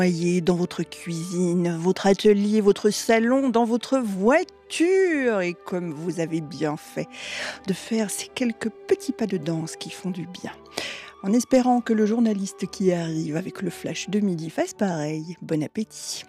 Dans votre cuisine, votre atelier, votre salon, dans votre voiture. Et comme vous avez bien fait de faire ces quelques petits pas de danse qui font du bien. En espérant que le journaliste qui arrive avec le flash de midi fasse pareil. Bon appétit.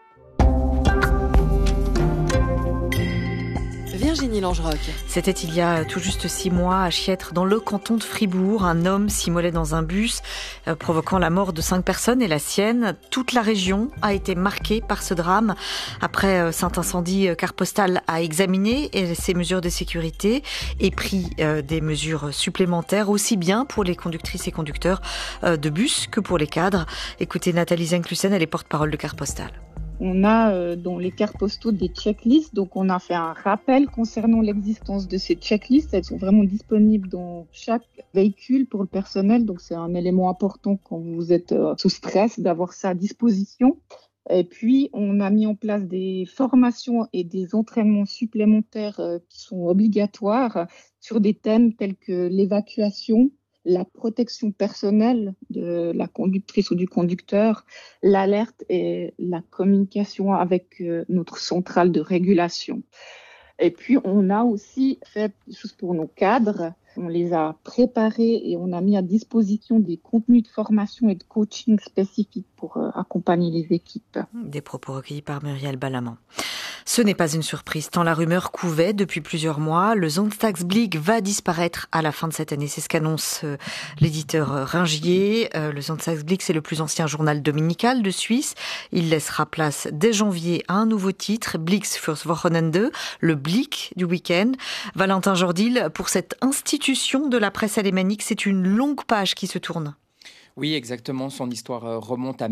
Virginie Langeroc. C'était il y a tout juste 6 mois à Chiètre, dans le canton de Fribourg. Un homme s'immolait dans un bus, provoquant la mort de 5 personnes et la sienne. Toute la région a été marquée par ce drame. Après cet incendie, Carte Postale a examiné ces mesures de sécurité et pris des mesures supplémentaires, aussi bien pour les conductrices et conducteurs de bus que pour les cadres. Écoutez Nathalie Zenklusen, elle est porte-parole de Carte Postale. On a dans les cartes postaux des checklists, donc on a fait un rappel concernant l'existence de ces checklists. Elles sont vraiment disponibles dans chaque véhicule pour le personnel, donc c'est un élément important quand vous êtes sous stress d'avoir ça à disposition. Et puis on a mis en place des formations et des entraînements supplémentaires qui sont obligatoires sur des thèmes tels que l'évacuation, la protection personnelle de la conductrice ou du conducteur, l'alerte et la communication avec notre centrale de régulation. Et puis, on a aussi fait des choses pour nos cadres. On les a préparés et on a mis à disposition des contenus de formation et de coaching spécifiques pour accompagner les équipes. Des propos recueillis par Muriel Ballaman. Ce n'est pas une surprise, tant la rumeur couvait depuis plusieurs mois. Le Sonntagsblick va disparaître à la fin de cette année. C'est ce qu'annonce l'éditeur Ringier. Le Sonntagsblick, c'est le plus ancien journal dominical de Suisse. Il laissera place dès janvier à un nouveau titre, Blicks fürs Wochenende, le Blick du week-end. Valentin Jordil, pour cette institution de la presse alémanique, c'est une longue page qui se tourne. Oui, exactement. Son histoire remonte à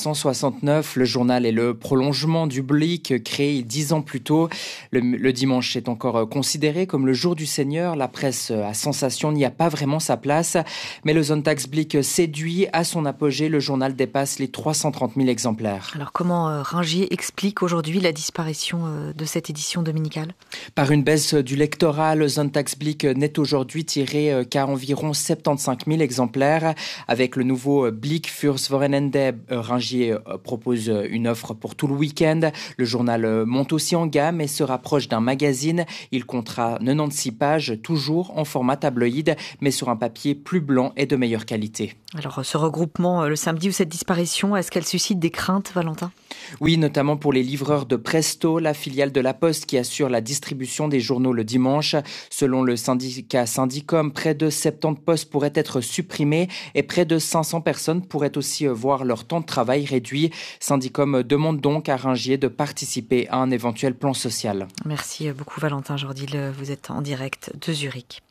1969. Le journal est le prolongement du Blick, créé 10 ans plus tôt. Le dimanche est encore considéré comme le jour du Seigneur. La presse à sensation n'y a pas vraiment sa place. Mais le Sonntagsblick séduit. À son apogée, le journal dépasse les 330 000 exemplaires. Alors comment Ringier explique aujourd'hui la disparition de cette édition dominicale ? Par une baisse du lectorat, le Sonntagsblick n'est aujourd'hui tiré qu'à environ 75 000 exemplaires. Avec le nouveau Blick fürs Wochenende, Ringier propose une offre pour tout le week-end. Le journal monte aussi en gamme et se rapproche d'un magazine. Il comptera 96 pages, toujours en format tabloïd, mais sur un papier plus blanc et de meilleure qualité. Alors ce regroupement le samedi ou cette disparition, est-ce qu'elle suscite des craintes, Valentin ? Oui, notamment pour les livreurs de Presto, la filiale de la Poste qui assure la distribution des journaux le dimanche. Selon le syndicat Syndicom, près de 70 postes pourraient être supprimés et près de 500 personnes pourraient aussi voir leur temps de travail réduit. Syndicom demande donc à Ringier de participer à un éventuel plan social. Merci beaucoup Valentin Jordil, vous êtes en direct de Zurich.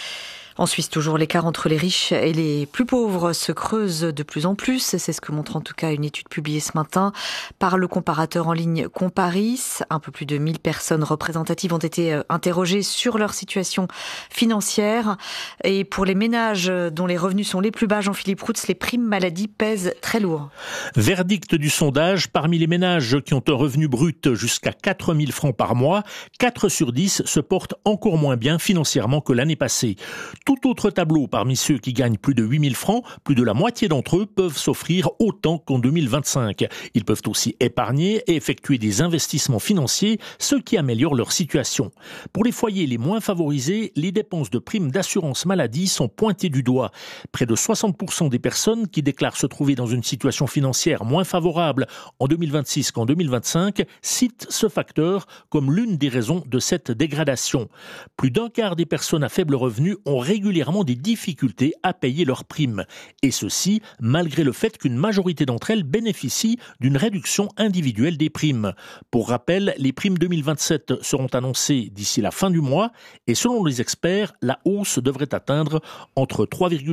En Suisse, toujours, l'écart entre les riches et les plus pauvres se creuse de plus en plus. C'est ce que montre en tout cas une étude publiée ce matin par le comparateur en ligne Comparis. Un peu plus de 1000 personnes représentatives ont été interrogées sur leur situation financière. Et pour les ménages dont les revenus sont les plus bas, Jean-Philippe Routz, les primes maladie pèsent très lourd. Verdict du sondage, parmi les ménages qui ont un revenu brut jusqu'à 4 000 francs par mois, 4 sur 10 se portent encore moins bien financièrement que l'année passée. Tout autre tableau, parmi ceux qui gagnent plus de 8 000 francs, plus de la moitié d'entre eux peuvent s'offrir autant qu'en 2025. Ils peuvent aussi épargner et effectuer des investissements financiers, ce qui améliore leur situation. Pour les foyers les moins favorisés, les dépenses de primes d'assurance maladie sont pointées du doigt. Près de 60% des personnes qui déclarent se trouver dans une situation financière moins favorable en 2026 qu'en 2025 citent ce facteur comme l'une des raisons de cette dégradation. Plus d'un quart des personnes à faible revenu ont régulièrement des difficultés à payer leurs primes. Et ceci, malgré le fait qu'une majorité d'entre elles bénéficient d'une réduction individuelle des primes. Pour rappel, les primes 2027 seront annoncées d'ici la fin du mois et selon les experts, la hausse devrait atteindre entre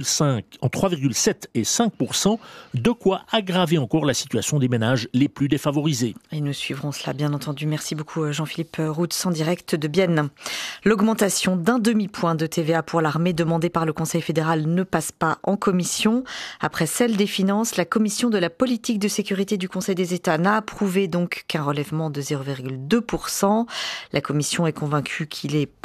3,7 et 5%, de quoi aggraver encore la situation des ménages les plus défavorisés. Et nous suivrons cela, bien entendu. Merci beaucoup Jean-Philippe Routz en direct de Bienne. L'augmentation d'un demi-point de TVA pour l'armée demandée par le Conseil fédéral ne passe pas en commission. Après celle des finances, la commission de la politique de sécurité du Conseil des États n'a approuvé donc qu'un relèvement de 0,2%. La commission est convaincue qu'il est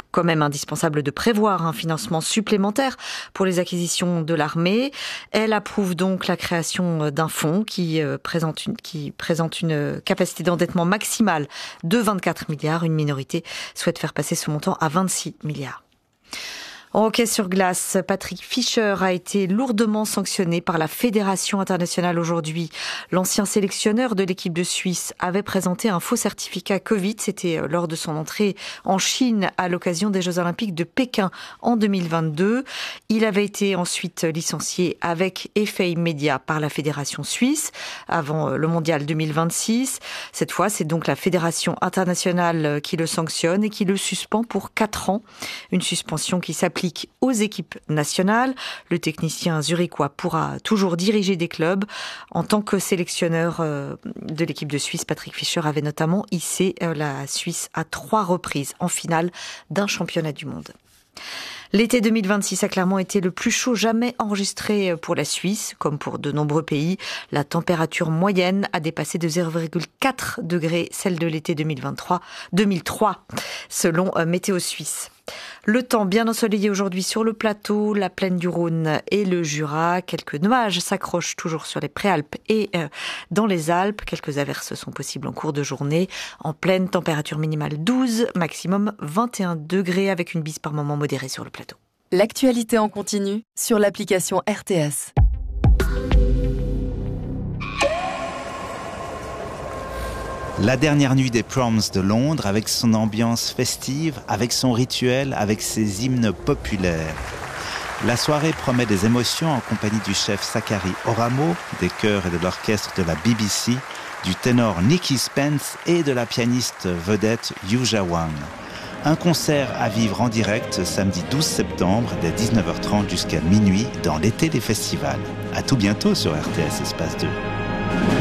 quand même indispensable de prévoir un financement supplémentaire pour les acquisitions de l'armée. Elle approuve donc la création d'un fonds qui présente une capacité d'endettement maximale de 24 milliards. Une minorité souhaite faire passer ce montant à 26 milliards. En hockey sur glace, Patrick Fischer a été lourdement sanctionné par la Fédération internationale aujourd'hui. L'ancien sélectionneur de l'équipe de Suisse avait présenté un faux certificat Covid. C'était lors de son entrée en Chine à l'occasion des Jeux Olympiques de Pékin en 2022. Il avait été ensuite licencié avec effet immédiat par la Fédération suisse avant le Mondial 2026. Cette fois, c'est donc la Fédération internationale qui le sanctionne et qui le suspend pour 4 ans. Une suspension qui s'applique aux équipes nationales. Le technicien zurichois pourra toujours diriger des clubs. En tant que sélectionneur de l'équipe de Suisse, Patrick Fischer avait notamment hissé la Suisse à 3 reprises en finale d'un championnat du monde. L'été 2026 a clairement été le plus chaud jamais enregistré pour la Suisse, comme pour de nombreux pays. La température moyenne a dépassé de 0,4 degrés celle de l'été 2003, selon Météo Suisse. Le temps bien ensoleillé aujourd'hui sur le plateau, la plaine du Rhône et le Jura. Quelques nuages s'accrochent toujours sur les Préalpes et dans les Alpes. Quelques averses sont possibles en cours de journée. En pleine, température minimale 12, maximum 21 degrés avec une bise par moment modérée sur le plateau. L'actualité en continu sur l'application RTS. La dernière nuit des Proms de Londres, avec son ambiance festive, avec son rituel, avec ses hymnes populaires. La soirée promet des émotions en compagnie du chef Sakari Oramo, des chœurs et de l'orchestre de la BBC, du ténor Nicky Spence et de la pianiste vedette Yuja Wang. Un concert à vivre en direct samedi 12 septembre dès 19h30 jusqu'à minuit dans l'été des festivals. À tout bientôt sur RTS Espace 2.